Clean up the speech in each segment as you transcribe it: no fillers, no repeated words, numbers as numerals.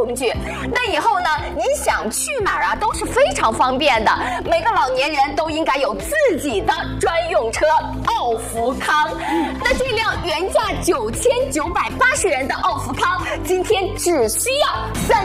工具。那以后呢，你想去哪儿啊，都是非常方便的。每个老年人都应该有自己的专用车奥福康。那这辆原价9980元的奥福康，今天只需要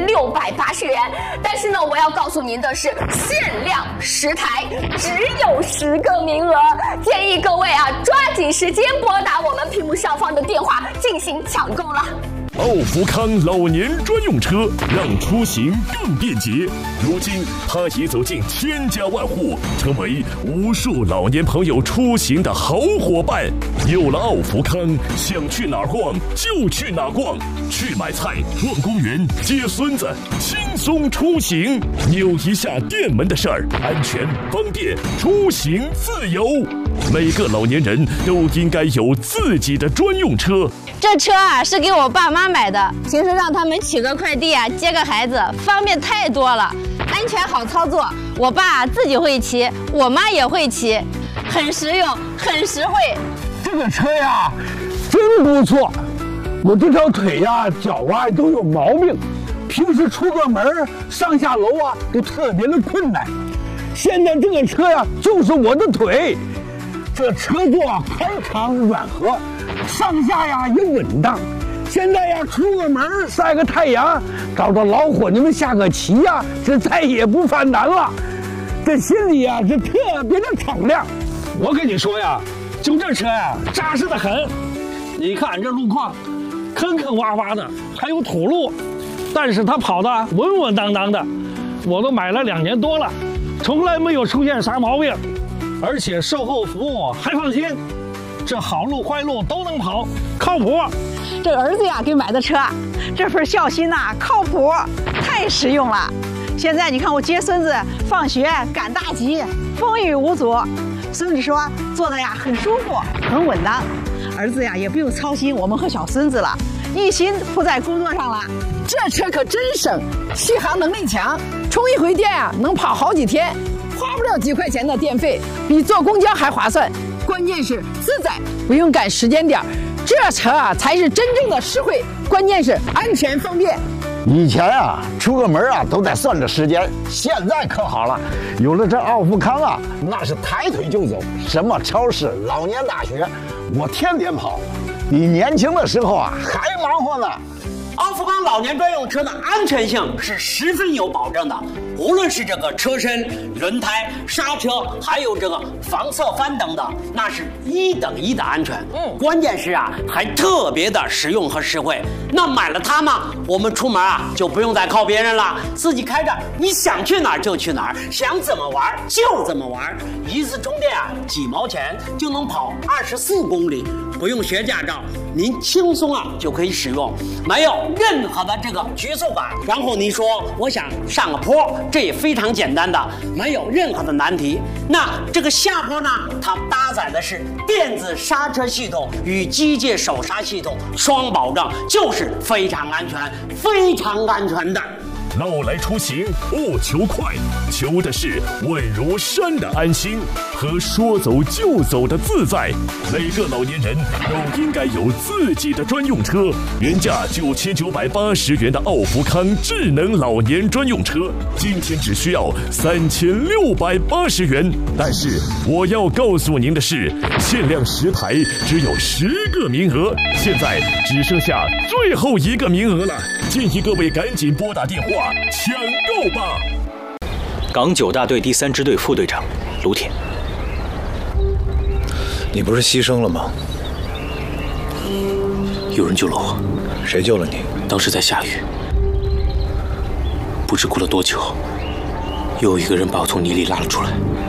3680元。但是呢，我要告诉您的是，限量10台，只有10个名额，建议各位啊，抓紧时间拨打我们屏幕上方的电话进行抢购了。 奥福康老年专用车让出行更便捷，如今它已走进千家万户，成为无数老年朋友出行的好伙伴。有了奥福康，想去哪儿逛就去哪儿逛，去买菜、逛公园、接孙子，轻松出行。扭一下电门的事儿，安全方便，出行自由。每个老年人都应该有自己的专用车。 这车啊是给我爸妈买的，平时让他们取个快递啊，接个孩子，方便太多了，安全好操作。我爸自己会骑，我妈也会骑，很实用，很实惠。 这个车呀，真不错。我这条腿呀、脚啊都有毛病，平时出个门上下楼啊都特别的困难。现在这个车呀，就是我的腿。这车座啊宽敞软和，上下呀也稳当。现在呀出个门晒个太阳，找着老伙计们下个棋呀，这再也不犯难了。这心里呀是特别的敞亮。我跟你说呀，就这车呀扎实的很。你看这路况，坑坑洼洼的，还有土路，但是它跑得稳稳当当的。我都买了2年多了，从来没有出现啥毛病。而且售后服务还放心，这好路坏路都能跑，靠谱。 这儿子呀给买的车，这份孝心呐、靠谱，太实用了。现在你看我接孙子放学赶大集，风雨无阻。孙子说坐的呀很舒服，很稳当。儿子呀也不用操心我们和小孙子了，一心扑在工作上了。 这车可真省，续航能力强，充一回电啊能跑好几天。花不了几块钱的电费，比坐公交还划算。关键是自在，不用赶时间点，这车啊才是真正的实惠。关键是安全方便。 以前啊出个门啊都得算着时间，现在可好了，有了这奥福康啊，那是抬腿就走，什么超市、老年大学，我天天跑，比年轻的时候啊还忙活呢。 奥福康老年专用车的安全性是十分有保证的，无论是这个车身、轮胎、刹车，还有这个防侧翻等等，那是1等1的安全。关键是啊，还特别的实用和实惠。那买了它呢，我们出门啊就不用再靠别人了，自己开着，你想去哪儿就去哪儿，想怎么玩就怎么玩。一次充电啊几毛钱就能跑24公里，不用学驾照，您轻松啊就可以使用，没有任何的这个局促感。然后你说我想上个坡，这也非常简单的，没有任何的难题。那这个下坡呢，它搭载的是电子刹车系统与机械手刹系统双保证，就是非常安全、非常安全的。 老来出行不求快，求的是稳如山的安心和说走就走的自在。每个老年人都应该有自己的专用车。原价9980元的奥福康智能老年专用车，今天只需要3680元。但是我要告诉您的是，限量10台，只有10个名额，现在只剩下最后1个名额了。建议各位赶紧拨打电话抢购吧。 港9大队第3支队副队长卢铁， 你不是牺牲了吗？ 有人救了我。 谁救了你？ 当时在下雨，不知过了多久，又有一个人把我从泥里拉了出来。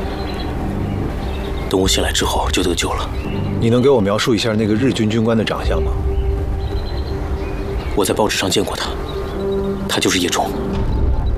等我醒来之后就得救了。 你能给我描述一下那个日军军官的长相吗？ 我在报纸上见过他，他就是叶冲。